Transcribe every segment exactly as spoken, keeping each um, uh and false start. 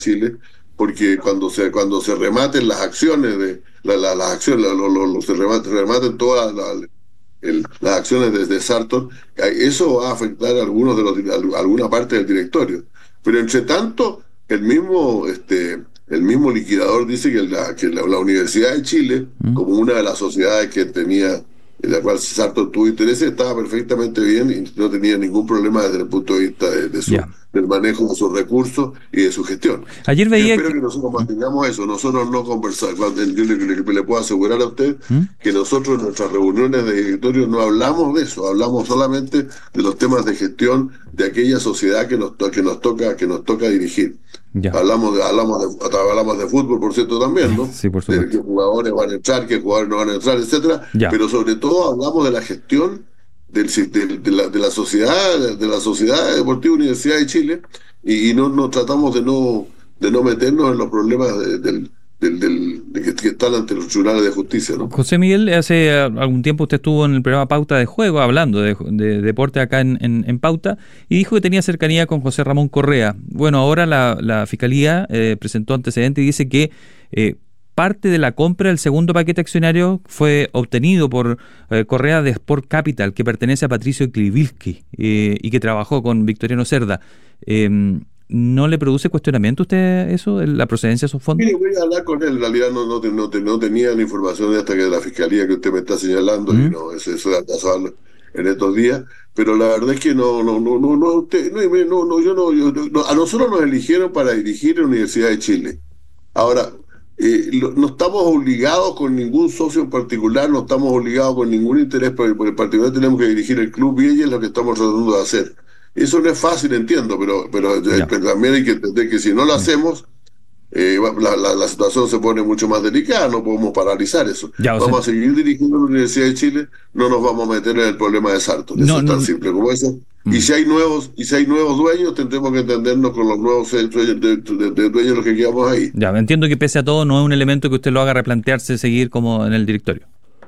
Chile, porque cuando se cuando se rematen las acciones de la, la, las acciones, lo, lo, lo, se rematen, rematen todas la, el, las acciones desde Sartor, eso va a afectar a algunos de los a alguna parte del directorio. Pero entre tanto, el mismo este el mismo liquidador dice que la que la, la Universidad de Chile, ¿Mm? como una de las sociedades que tenía, en la cual Sartor tuvo interés, estaba perfectamente bien y no tenía ningún problema desde el punto de vista de, de su, yeah. del manejo de sus recursos y de su gestión. Ayer veía yo espero que... que nosotros mantengamos eso, nosotros no conversamos, yo le, le, le puedo asegurar a usted ¿Mm? que nosotros en nuestras reuniones de directorio no hablamos de eso, hablamos solamente de los temas de gestión de aquella sociedad que nos, que nos toca que nos toca dirigir. Ya. Hablamos de hablamos de hablamos de fútbol, por cierto, también, ¿no? Sí, por supuesto. De qué jugadores van a entrar, qué jugadores no van a entrar, etcétera. Ya. Pero sobre todo hablamos de la gestión del, de, de, la, de la sociedad, de la sociedad deportiva Universidad de Chile, y, y no nos tratamos de no de no meternos en los problemas de, del Del, del, de que, que están ante los tribunales de justicia, ¿no? José Miguel, hace algún tiempo usted estuvo en el programa Pauta de Juego hablando de, de deporte acá en, en, en Pauta y dijo que tenía cercanía con José Ramón Correa. Bueno, ahora la, la Fiscalía eh, presentó antecedentes y dice que eh, parte de la compra del segundo paquete accionario fue obtenido por eh, Correa de Sport Capital, que pertenece a Patricio Klibilski eh, y que trabajó con Victoriano Cerda. Eh, ¿No le produce cuestionamiento a usted eso, la procedencia de esos fondos? Sí, voy a hablar con él. En realidad no, no, no, no tenía la información hasta que de la Fiscalía que usted me está señalando, ¿Mm? y no, eso, eso de pasar en estos días. Pero la verdad es que no, no, no, no, no, usted, no, no, no, yo no, yo, no, a nosotros nos eligieron para dirigir la Universidad de Chile. Ahora, eh, lo, no estamos obligados con ningún socio en particular, no estamos obligados con ningún interés, porque en particular tenemos que dirigir el club y ella es lo que estamos tratando de hacer. Eso no es fácil, entiendo, pero pero, pero también hay que entender que si no lo hacemos, eh, la, la, la situación se pone mucho más delicada, no podemos paralizar eso. Ya, vamos sea... a seguir dirigiendo la Universidad de Chile, no nos vamos a meter en el problema de Sartor. Eso no, es tan no, simple como eso. Mm. Y si hay nuevos y si hay nuevos dueños, tendremos que entendernos con los nuevos dueños, de, de, de dueños los que quedamos ahí. Ya, entiendo que pese a todo no es un elemento que usted lo haga replantearse seguir como en el directorio.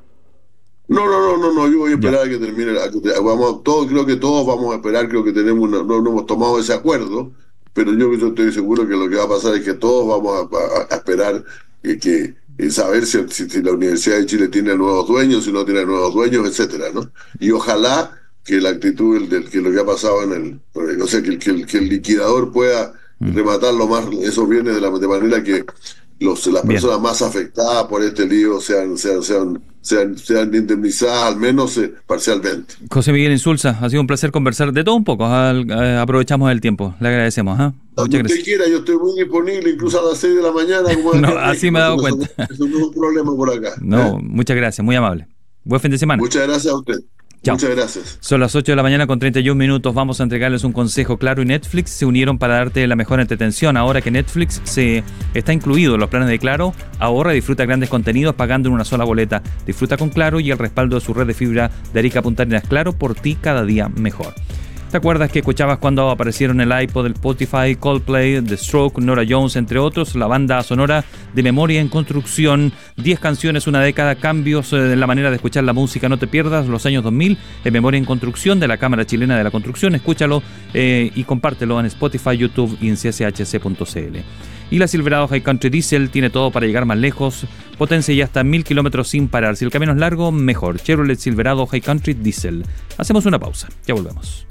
No, no, no, no, no, yo voy a esperar ya. a que termine. A que, vamos, todos, creo que todos vamos a esperar, creo que tenemos una, no, no hemos tomado ese acuerdo, pero yo, yo estoy seguro que lo que va a pasar es que todos vamos a, a, a esperar que, que y saber si, si, si la Universidad de Chile tiene nuevos dueños, si no tiene nuevos dueños, etcétera, ¿no? Y ojalá que la actitud del, del que lo que ha pasado en el, o sea, que, que, que el liquidador pueda mm. rematar lo más esos bienes de la de manera que los las Bien. personas más afectadas por este lío sean sean sean sean, sean indemnizadas al menos eh, parcialmente. José Miguel Insulza, ha sido un placer conversar de todo un poco. Al, eh, aprovechamos el tiempo, le agradecemos. ¿eh? Muchas gracias. Usted quiera, yo estoy muy disponible, incluso a las seis de la mañana. Como no, así me he dado cuenta. Eso no es un problema por acá. No, ¿eh? Muchas gracias, muy amable. Buen fin de semana. Muchas gracias a usted. Chao. Muchas gracias. Son las ocho de la mañana con treinta y un minutos. Vamos a entregarles un consejo. Claro y Netflix se unieron para darte la mejor entretención. Ahora que Netflix se está incluido en los planes de Claro, ahorra y disfruta grandes contenidos pagando en una sola boleta. Disfruta con Claro y el respaldo de su red de fibra de Arica Punta Arenas. Claro, por ti cada día mejor. ¿Te acuerdas que escuchabas cuando aparecieron el iPod, el Spotify, Coldplay, The Stroke, Norah Jones, entre otros? La banda sonora de Memoria en Construcción, diez canciones, una década, cambios en la manera de escuchar la música. No te pierdas los años dos mil en Memoria en Construcción de la Cámara Chilena de la Construcción. Escúchalo eh, y compártelo en Spotify, YouTube y en c s h c punto c l. Y la Silverado High Country Diesel tiene todo para llegar más lejos, potencia y hasta mil kilómetros sin parar. Si el camino es largo, mejor. Chevrolet Silverado High Country Diesel. Hacemos una pausa, ya volvemos.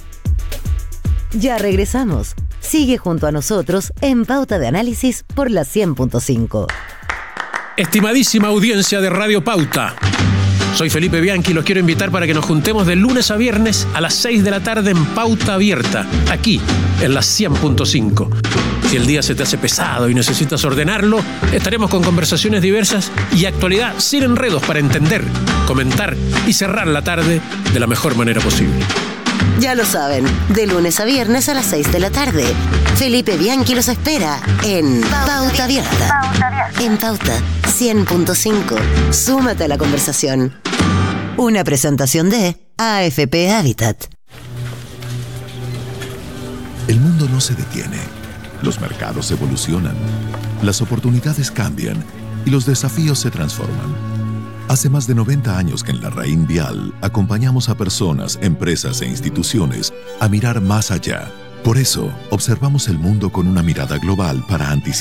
Ya regresamos. Sigue junto a nosotros en Pauta de Análisis por la cien punto cinco. Estimadísima audiencia de Radio Pauta, soy Felipe Bianchi y los quiero invitar para que nos juntemos de lunes a viernes a las seis de la tarde en Pauta Abierta, aquí en la cien punto cinco. Si el día se te hace pesado y necesitas ordenarlo, estaremos con conversaciones diversas y actualidad sin enredos para entender, comentar y cerrar la tarde de la mejor manera posible. Ya lo saben, de lunes a viernes a las seis de la tarde. Felipe Bianchi los espera en Pauta Abierta. En Pauta cien punto cinco. Súmate a la conversación. Una presentación de A F P Habitat. El mundo no se detiene. Los mercados evolucionan. Las oportunidades cambian y los desafíos se transforman. Hace más de noventa años que en la Raín Vial acompañamos a personas, empresas e instituciones a mirar más allá Por eso, observamos el mundo con una mirada global para anticipar